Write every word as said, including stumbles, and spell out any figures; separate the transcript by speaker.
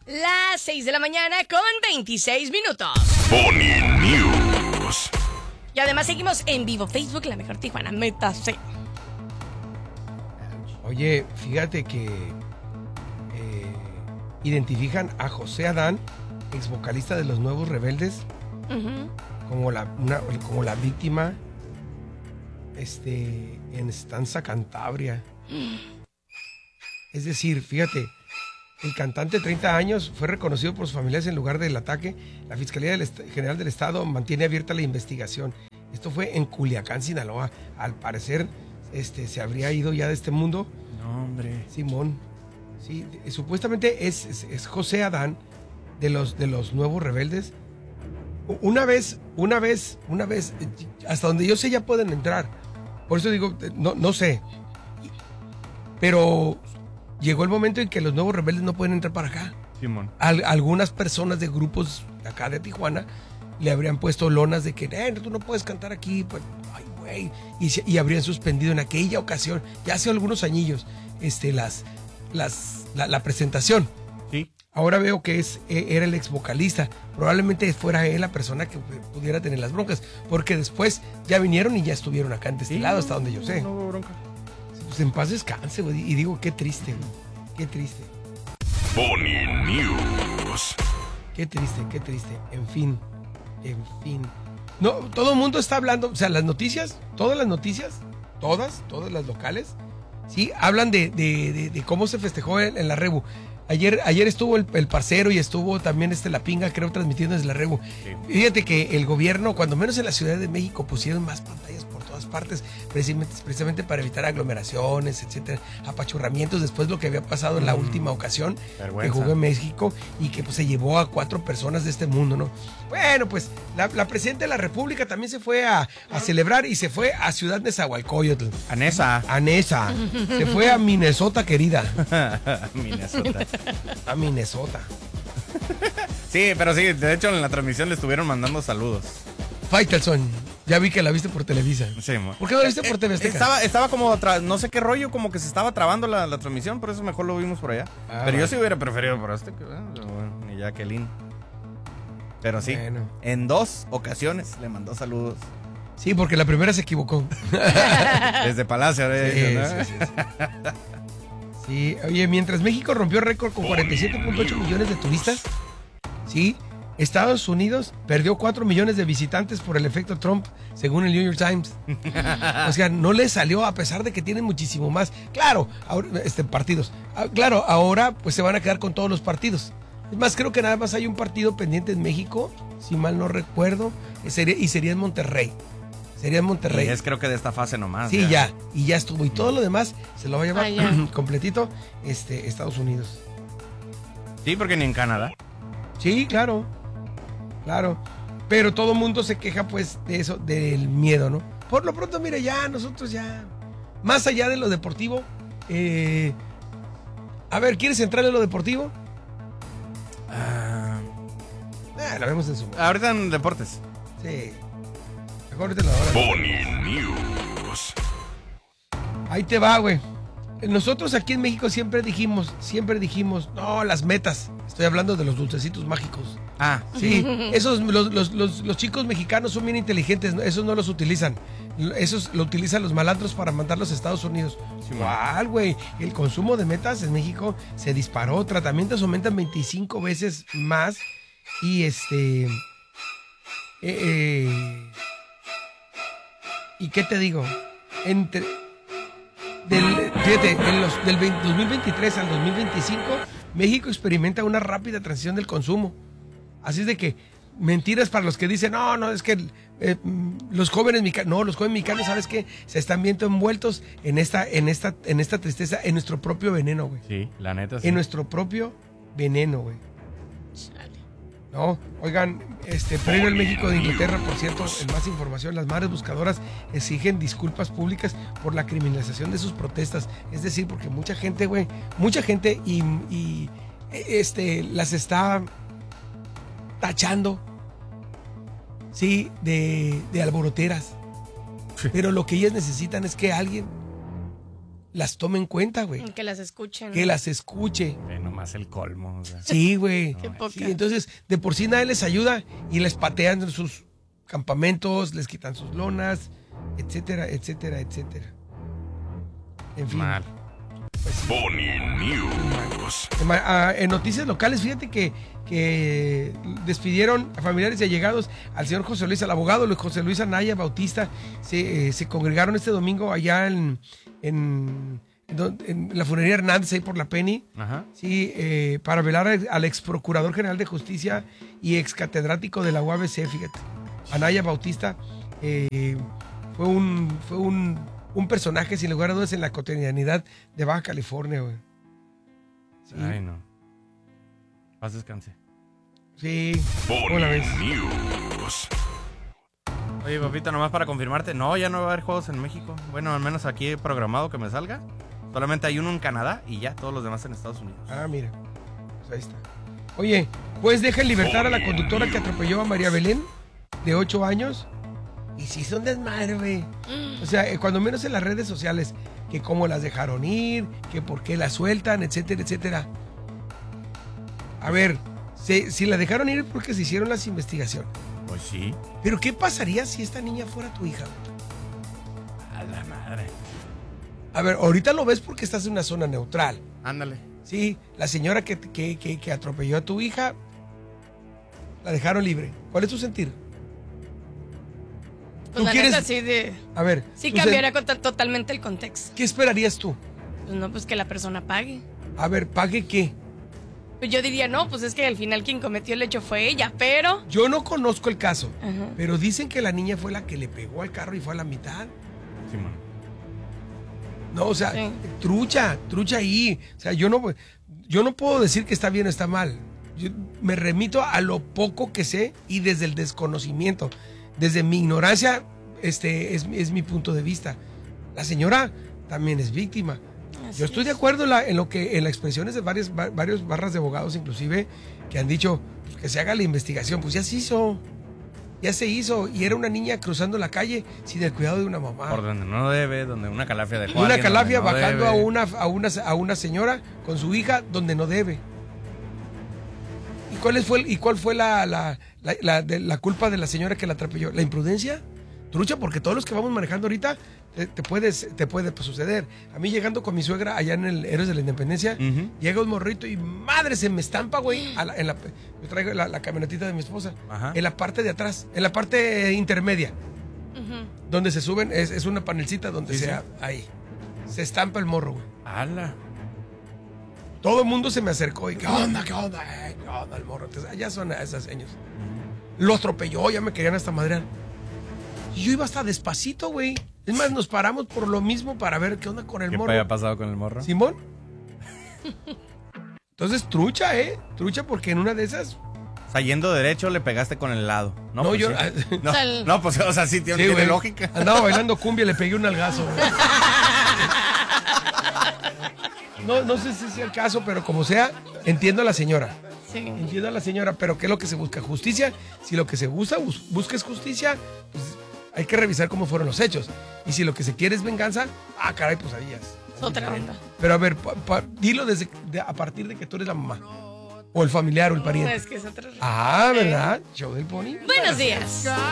Speaker 1: Las seis de la mañana con veintiséis minutos.
Speaker 2: Pony News.
Speaker 1: Y además seguimos en vivo. Facebook, La Mejor Tijuana. Métase.
Speaker 3: Oye, fíjate que eh, identifican a José Adán, ex vocalista de Los Nuevos Rebeldes, uh-huh. como, la, una, como la víctima este, en Estanza, Cantabria. Es decir, fíjate, el cantante de treinta años fue reconocido por sus familiares en lugar del ataque. La Fiscalía del Est- General del Estado mantiene abierta la investigación. Esto fue en Culiacán, Sinaloa. Al parecer, este, se habría ido ya de este mundo.
Speaker 4: No, hombre.
Speaker 3: Simón. Sí, eh, supuestamente es, es, es José Adán de los, de los Nuevos Rebeldes. Una vez, una vez, una vez, hasta donde yo sé ya pueden entrar. Por eso digo, no, no sé. Pero llegó el momento en que los Nuevos Rebeldes no pueden entrar para acá.
Speaker 4: Simón.
Speaker 3: Al, algunas personas de grupos de acá de Tijuana le habrían puesto lonas de que, eh, tú no puedes cantar aquí. Pues, ay, güey. Y, se- y habrían suspendido en aquella ocasión, ya hace algunos añillos, este, las, las, la, la presentación.
Speaker 4: Sí.
Speaker 3: Ahora veo que es, eh, era el ex vocalista. Probablemente fuera él la persona que pudiera tener las broncas. Porque después ya vinieron y ya estuvieron acá de este
Speaker 4: Sí,
Speaker 3: lado, hasta donde yo sé.
Speaker 4: No hubo bronca.
Speaker 3: Pues en paz descanse, güey. Y digo, qué triste, güey. Qué triste.
Speaker 2: Pony News.
Speaker 3: Qué triste, qué triste. En fin, en fin. No, todo el mundo está hablando, o sea, las noticias, todas las noticias, todas, todas las locales, sí, hablan de, de, de, de cómo se festejó en, en la Rebu. Ayer, ayer estuvo el, el parcero y estuvo también este La Pinga, creo, transmitiendo desde la Rebu.
Speaker 4: Sí.
Speaker 3: Fíjate que el gobierno, cuando menos en la Ciudad de México, pusieron más pantallas por todas partes, precisamente, precisamente para evitar aglomeraciones, etcétera, apachurramientos, después de lo que había pasado en la
Speaker 4: Mm.
Speaker 3: última ocasión
Speaker 4: Vergüenza.
Speaker 3: que jugó en México y que pues se llevó a cuatro personas de este mundo, ¿no? Bueno, pues la, la presidenta de la República también se fue a, a celebrar y se fue a Ciudad Nezahualcóyotl,
Speaker 4: Anesa.
Speaker 3: a Nesa, se fue a Minnesota, querida,
Speaker 4: Minnesota.
Speaker 3: a Minnesota.
Speaker 4: Sí, pero sí, de hecho en la transmisión le estuvieron mandando saludos.
Speaker 3: Faitelson, ya vi que la viste por Televisa.
Speaker 4: Sí, mo.
Speaker 3: ¿Por qué no la viste por
Speaker 4: Eh,
Speaker 3: T V Azteca?
Speaker 4: Estaba, estaba como, tra- no sé qué rollo, como que se estaba trabando la, la transmisión, por eso mejor lo vimos por allá.
Speaker 3: Ah,
Speaker 4: pero yo
Speaker 3: vale.
Speaker 4: sí hubiera preferido por este, que, eh, bueno, y Jacqueline. Pero sí,
Speaker 3: Bueno.
Speaker 4: en dos ocasiones le mandó saludos.
Speaker 3: Sí, porque la primera se equivocó.
Speaker 4: Desde Palacio.
Speaker 3: Sí,
Speaker 4: ¿eh? ¿no?
Speaker 3: sí, sí, sí. Sí, oye, mientras México rompió récord con cuarenta y siete punto ocho millones de turistas, sí, Estados Unidos perdió cuatro millones de visitantes por el efecto Trump, según el New York Times. O sea, no les salió a pesar de que tienen muchísimo más. Claro, ahora, este, partidos. Ah, Claro, ahora pues se van a quedar con todos los partidos. Es más, creo que nada más hay un partido pendiente en México, si mal no recuerdo, y sería, y sería en Monterrey. Sería en Monterrey.
Speaker 4: Y es creo que de esta fase nomás.
Speaker 3: Sí, ya, y ya estuvo. Y todo lo demás se lo va a llevar
Speaker 1: Ah, ya.
Speaker 3: completito este, Estados Unidos.
Speaker 4: Sí, porque ni en Canadá.
Speaker 3: Sí, claro, claro. Pero todo el mundo se queja, pues, de eso, del miedo, ¿no? Por lo pronto, mire, ya, nosotros ya, más allá de lo deportivo, eh, a ver, ¿quieres entrar en lo deportivo?
Speaker 4: Ah,
Speaker 3: Eh, la vemos en su...
Speaker 4: ahorita en deportes.
Speaker 3: Sí. Mejor ahorita la hora.
Speaker 2: Pony News.
Speaker 3: Ahí te va, güey. Nosotros aquí en México siempre dijimos, siempre dijimos, no, las metas. Estoy hablando de los dulcecitos mágicos.
Speaker 4: Ah,
Speaker 3: Sí, esos, los, los, los, los chicos mexicanos son bien inteligentes, ¿no? Esos no los utilizan. Esos lo utilizan los malandros para mandarlos a Estados Unidos. Igual, güey. El consumo de metas en México se disparó. Tratamientos aumentan veinticinco veces más. Y este. eh, eh, ¿Y qué te digo? Entre. Del, fíjate, en los, del veinte dos mil veintitrés al dos mil veinticinco, México experimenta una rápida transición del consumo. Así es de que, mentiras para los que dicen, no, no, es que eh, los jóvenes mexicanos, no, los jóvenes mexicanos, ¿sabes qué? Se están viendo envueltos en esta, en esta, en esta tristeza, en nuestro propio veneno, güey.
Speaker 4: sí, la neta sí.
Speaker 3: En nuestro propio veneno, güey. No, oigan, este premio el México de Inglaterra, por cierto, en más información, las madres buscadoras exigen disculpas públicas por la criminalización de sus protestas. Es decir, porque mucha gente, güey, mucha gente y, y este las está tachando, sí, de, de alboroteras. Pero lo que ellas necesitan es que alguien las tome en cuenta, güey.
Speaker 1: Que las escuchen.
Speaker 3: Que las escuche.
Speaker 4: Ve nomás. nomás el colmo. O sea.
Speaker 3: Sí, güey.
Speaker 1: Qué poca.
Speaker 3: Sí, entonces, de por sí nadie les ayuda y les patean en sus campamentos, les quitan sus lonas, etcétera, etcétera, etcétera. En fin.
Speaker 4: Mal.
Speaker 3: Pues sí.
Speaker 2: Boni News.
Speaker 3: Ah, En noticias locales, fíjate que, que despidieron a familiares y allegados al señor José Luis, al abogado Luis José Luis Anaya Bautista. Se, eh, se congregaron este domingo allá en, en, en, en la funeraria Hernández, ahí por la Penny,
Speaker 4: Ajá.
Speaker 3: sí, eh, para velar al, al ex procurador general de justicia y ex catedrático de la U A B C, fíjate. Anaya Bautista eh, fue un... Fue un Un personaje sin lugar a dudas en la cotidianidad de Baja California, güey. Sí.
Speaker 4: Ay, no. Paz descanse.
Speaker 3: Sí. ¿Cómo
Speaker 2: Boni
Speaker 3: la ves?
Speaker 2: News.
Speaker 4: Oye, papito, nomás para confirmarte. No, ya no va a haber juegos en México. Bueno, al menos aquí he programado que me salga. Solamente hay uno en Canadá y ya todos los demás en Estados Unidos.
Speaker 3: Ah, mira. Pues ahí está. Oye, juez deja en libertad a la conductora que atropelló a María Belén, de ocho años. Y sí son desmadre, güey. O sea, eh, cuando menos en las redes sociales, que cómo las dejaron ir, que por qué las sueltan, etcétera, etcétera. A ver, si, si la dejaron ir es porque se hicieron las investigaciones.
Speaker 4: Pues sí.
Speaker 3: Pero ¿qué pasaría si esta niña fuera tu hija?
Speaker 4: A la madre.
Speaker 3: A ver, ahorita lo ves porque estás en una zona neutral.
Speaker 4: Ándale.
Speaker 3: Sí, la señora que, que, que, que atropelló a tu hija, la dejaron libre. ¿Cuál es tu sentir?
Speaker 1: Pues la neta, sí, de,
Speaker 3: A ver.
Speaker 1: sí
Speaker 3: tú
Speaker 1: cambiaría
Speaker 3: sen-
Speaker 1: con- totalmente el contexto.
Speaker 3: ¿Qué esperarías tú?
Speaker 1: Pues no, pues que la persona pague.
Speaker 3: A ver, ¿pague qué?
Speaker 1: Pues yo diría, no, pues es que al final quien cometió el hecho fue ella, pero...
Speaker 3: Yo no conozco el caso,
Speaker 1: Ajá.
Speaker 3: pero dicen que la niña fue la que le pegó al carro y fue a la mitad.
Speaker 4: Simón.
Speaker 3: No, o sea,
Speaker 1: Sí.
Speaker 3: trucha, trucha ahí. O sea, yo no, yo no puedo decir que está bien o está mal. Yo me remito a lo poco que sé y desde el desconocimiento. Desde mi ignorancia, este es, es mi punto de vista. La señora también es víctima.
Speaker 1: Así
Speaker 3: Yo estoy de
Speaker 1: es.
Speaker 3: acuerdo en, la, en lo que en las expresiones de varios, va- varios barras de abogados, inclusive, que han dicho pues, que se haga la investigación. Pues ya se hizo. Ya se hizo. Y era una niña cruzando la calle sin el cuidado de una mamá.
Speaker 4: Por donde no debe, donde una calafia dejó a
Speaker 3: Una
Speaker 4: alguien
Speaker 3: calafia
Speaker 4: donde no
Speaker 3: bajando a
Speaker 4: debe.
Speaker 3: una, a, una, a una señora con su hija donde no debe. ¿Y cuál, es, fue, y cuál fue la, la, la, la- de- la culpa de la señora que la atropelló? ¿La imprudencia? Trucha, porque todos los que vamos manejando ahorita te, te, puedes, te puede pues, suceder. A mí llegando con mi suegra allá en el Héroes de la Independencia,
Speaker 4: Ujú.
Speaker 3: llega un morrito y madre se me estampa, güey. a la- en la- yo traigo la, la camionetita de mi esposa.
Speaker 4: Ajá.
Speaker 3: En la parte de atrás, en la parte intermedia.
Speaker 1: Ujú.
Speaker 3: Donde se suben, es, es una panelcita donde
Speaker 4: Sí,
Speaker 3: sea
Speaker 4: sí.
Speaker 3: ahí. Se estampa el morro, güey.
Speaker 4: Ala.
Speaker 3: Todo el mundo se me acercó y ¿qué onda? ¿Qué onda? Eh, ¿Qué onda el morro? Entonces, ya son esas señas. Lo atropelló, ya me querían hasta madrear. Y yo iba hasta despacito, güey. Es más, nos paramos por lo mismo para ver qué onda con el
Speaker 4: ¿Qué
Speaker 3: morro.
Speaker 4: había pasado con el morro?
Speaker 3: Simón. Entonces, trucha, ¿eh? Trucha porque en una de esas...
Speaker 4: O sea, yendo derecho le pegaste con el lado. No,
Speaker 3: No,
Speaker 4: pues
Speaker 3: yo...
Speaker 4: sí. No,
Speaker 1: O sea, el-
Speaker 4: no, pues, o sea, sí tiene,
Speaker 3: Sí,
Speaker 4: tiene
Speaker 3: güey.
Speaker 4: lógica.
Speaker 3: Andaba bailando cumbia y le pegué un algazo, güey. No, no sé si sea el caso, pero como sea, entiendo a la señora.
Speaker 1: Sí.
Speaker 3: Entiendo a la señora, pero ¿qué es lo que se busca? ¿Justicia? Si lo que se busca, bus- busca es justicia, pues hay que revisar cómo fueron los hechos. Y si lo que se quiere es venganza, ah, caray, pues ahí ya es.
Speaker 1: Es otra onda.
Speaker 3: Pero a ver, pa- pa- dilo desde de- a partir de que tú eres la mamá. O el familiar o el
Speaker 1: No,
Speaker 3: pariente.
Speaker 1: es que es otra.
Speaker 3: Ah, ¿verdad? Show del pony.
Speaker 1: Buenos días.